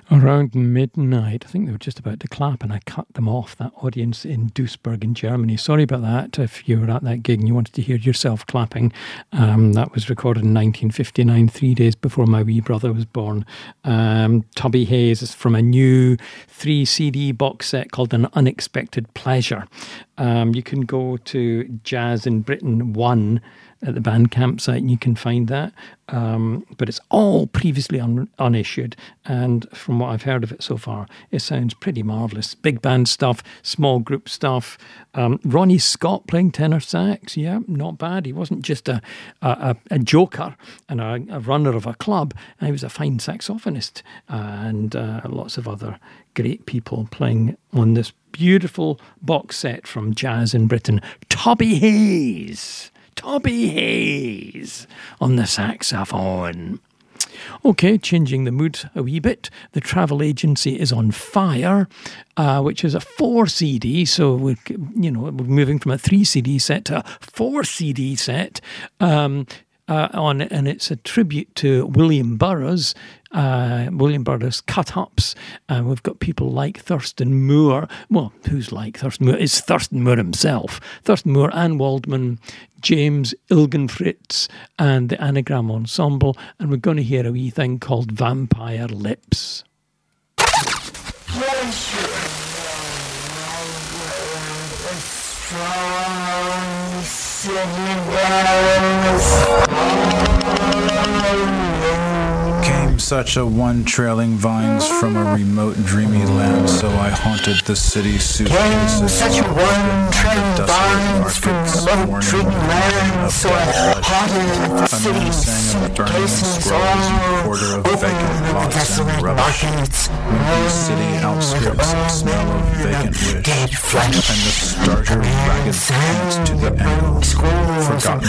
Around midnight, I think they were just about to clap and I cut them off, that audience in Duisburg in Germany. Sorry about that. If you were at that gig and you wanted to hear yourself clapping, that was recorded in 1959, 3 days before my wee brother was born. Tubby Hayes is from a new 3 CD box set called An Unexpected Pleasure. You can go to Jazz in Britain 1 at the Bandcamp site and you can find that. But it's all previously unissued, and from what I've heard of it so far, it sounds pretty marvellous. Big band stuff, small group stuff. Ronnie Scott playing tenor sax, yeah, not bad. He wasn't just a joker and a runner of a club. He was a fine saxophonist, and lots of other great people playing on this beautiful box set from Jazz in Britain. Tubby Hayes on the saxophone. Okay, changing the mood a wee bit. The Travel Agency is on Fire, which is a 4 CD. So we're moving from a 3 CD set to a 4 CD set. And it's a tribute to William Burroughs cut-ups. We've got people like Thurston Moore. Well, who's like Thurston Moore? It's Thurston Moore himself. Thurston Moore, Anne Waldman, James Ilgenfritz, and the Anagram Ensemble. And we're going to hear a wee thing called Vampire Lips. Came such a one trailing vines from a remote dreamy land, so I haunted the city suitcases. Such one trailing vines from a remote dreamy land, so I haunted the city suitcases all quarter of vacant lots and rubbish. The city outskirts smell of vacant wish, dead flesh, and the starter ragged pants to the ankle, forgotten